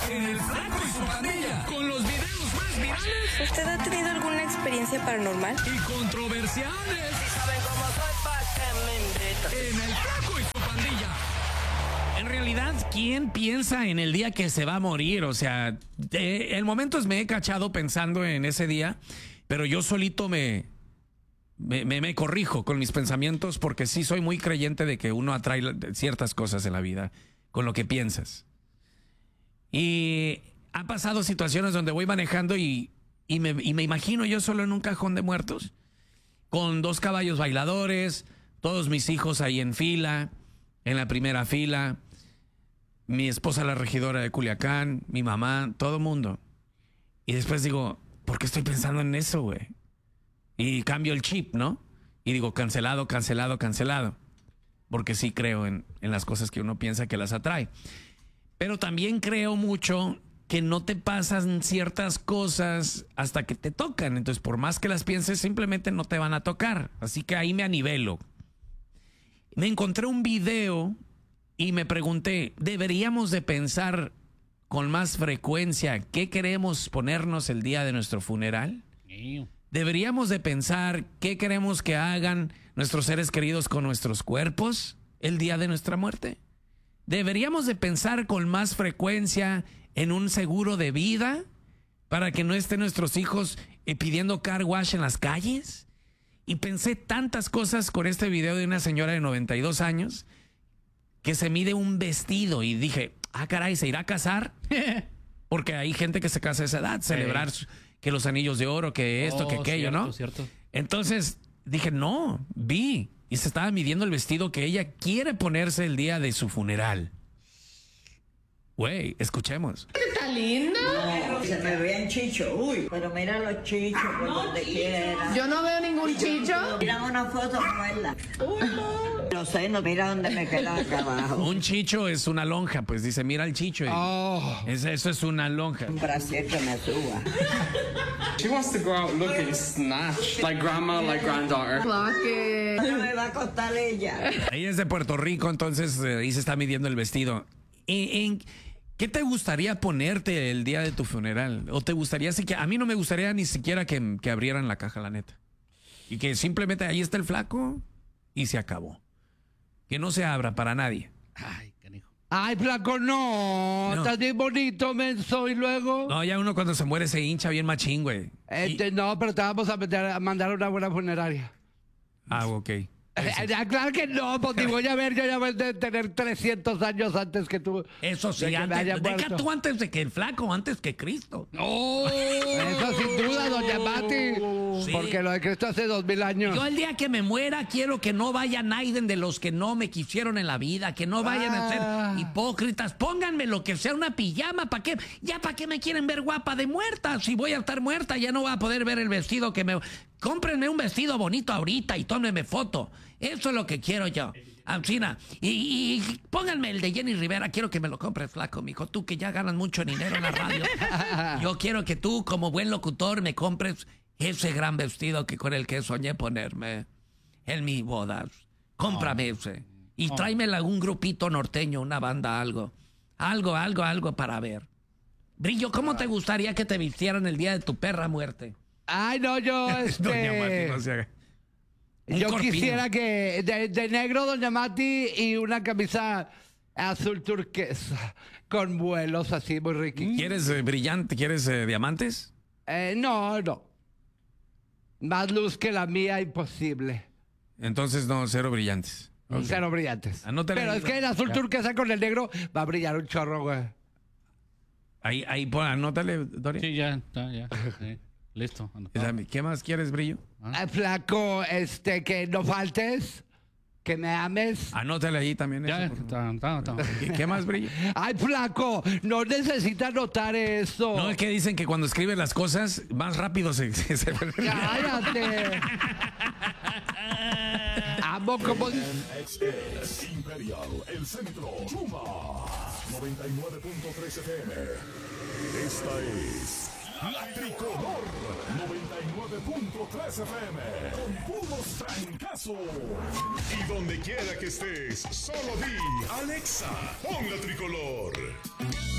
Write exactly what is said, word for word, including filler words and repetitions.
en El Flaco y su Pandilla, con los videos más virales. ¿Usted ha tenido alguna experiencia paranormal? Y controversiales. Si saben cómo soy, pa' que me invitan. En El Flaco y su Pandilla. En realidad, ¿quién piensa en el día que se va a morir? O sea, eh, en momentos me he cachado pensando en ese día, pero yo solito me, me, me, me corrijo con mis pensamientos porque sí soy muy creyente de que uno atrae ciertas cosas en la vida con lo que piensas. Y ha pasado situaciones donde voy manejando y, y, me, y me imagino yo solo en un cajón de muertos, con dos caballos bailadores, todos mis hijos ahí en fila, en la primera fila, mi esposa la regidora de Culiacán, mi mamá, todo el mundo. Y después digo, ¿por qué estoy pensando en eso, güey? Y cambio el chip, ¿no? Y digo, cancelado, cancelado, cancelado. Porque sí creo en, en las cosas que uno piensa que las atrae. Pero también creo mucho que no te pasan ciertas cosas hasta que te tocan. Entonces, por más que las pienses, simplemente no te van a tocar. Así que ahí me anivelo. Me encontré un video y me pregunté, ¿deberíamos de pensar con más frecuencia qué queremos ponernos el día de nuestro funeral? ¿Deberíamos de pensar qué queremos que hagan nuestros seres queridos con nuestros cuerpos el día de nuestra muerte? ¿Deberíamos de pensar con más frecuencia en un seguro de vida para que no estén nuestros hijos eh, pidiendo car wash en las calles? Y pensé tantas cosas con este video de una señora de noventa y dos años que se mide un vestido y dije, ah, caray, ¿se irá a casar? Porque hay gente que se casa a esa edad, celebrar sí. que los anillos de oro, que esto, oh, que aquello, cierto, ¿no? Cierto. Entonces dije, no, vi. Y se estaba midiendo el vestido que ella quiere ponerse el día de su funeral. Güey, escuchemos. ¡Está linda! No, se me vean chichos, uy. Pero mira los chichos por donde quiera. Yo no veo ningún chicho. Mira una foto como ella. Uy, no. Los senos, mira dónde me queda acá abajo. Un chicho es una lonja, pues dice, mira el chicho. Oh. Es, eso es una lonja. Un brasier que me suba. She wants to go out looking snatched, like grandma, like granddaughter. Claque. No me va a costar ella. Ella es de Puerto Rico, entonces eh, ahí se está midiendo el vestido. ¿En, en, ¿Qué te gustaría ponerte el día de tu funeral? ¿O te gustaría, a mí no me gustaría ni siquiera que, que abrieran la caja, la neta. Y que simplemente ahí está el flaco y se acabó. Que no se abra para nadie. Ay, canijo. Ay, flaco, no. No. Estás bien bonito, menso, y luego. No, ya uno cuando se muere se hincha bien machín, güey. Este, Y- No, pero te vamos a, meter, a mandar a una buena funeraria. Ah, ok. Eh, eh, claro que no, pues te voy a ver, yo ya voy a tener trescientos años antes que tú. Eso sí, de que me antes, haya deja muerto. tú antes de que el flaco, antes que Cristo. ¡Oh! Eso sin duda, doña Mati. Sí. Porque lo de Cristo hace dos mil años. Yo el día que me muera quiero que no vaya nadie de los que no me quisieron en la vida, que no vayan Ah. a ser hipócritas. Pónganme lo que sea, una pijama, ¿para qué? Ya para qué me quieren ver guapa de muerta. Si voy a estar muerta ya no voy a poder ver el vestido que me... Cómprenme un vestido bonito ahorita y tómenme foto. Eso es lo que quiero yo. Ancina. Y, y, y pónganme el de Jenny Rivera. Quiero que me lo compres, flaco, mijo. Tú que ya ganas mucho dinero en la radio. Yo quiero que tú, como buen locutor, me compres ese gran vestido que con el que soñé ponerme en mi boda. Cómprame ese. Y tráemela un grupito norteño, una banda, algo. Algo, algo, algo para ver. Brillo, ¿cómo te gustaría que te vistieran el día de tu perra muerte? Ay, no, yo, Doña Mati, este. no se haga. Un Yo corpino. quisiera que. De, de negro, doña Mati, y una camisa azul turquesa. Con vuelos así, muy riquísimos. ¿Quieres eh, brillante? ¿Quieres eh, diamantes? Eh, no, no. Más luz que la mía, imposible. Entonces no, cero brillantes. Ok. Cero brillantes. Anótale Pero ahí, es que el azul ya. turquesa con el negro va a brillar un chorro, güey. Ahí, ahí, pon, anótale, Doria. Sí, ya, está, ya. Sí. Listo. Dame, ¿qué más quieres, Brillo? Eh, flaco, este, que no faltes, que me ames. Anótale ahí también. Ya, eso, por está, está, está. favor. ¿Qué, qué más, Brillo? Ay, flaco, no necesitas notar eso. No, es que dicen que cuando escribes las cosas, más rápido se... se, se... Cállate. Amo como... X X Imperial, el centro, Chuma, noventa y nueve punto tres F M. Esta es La Tricolor, noventa y nueve punto tres F M, con puros trancazos. Y donde quiera que estés, solo di, Alexa, pon La Tricolor.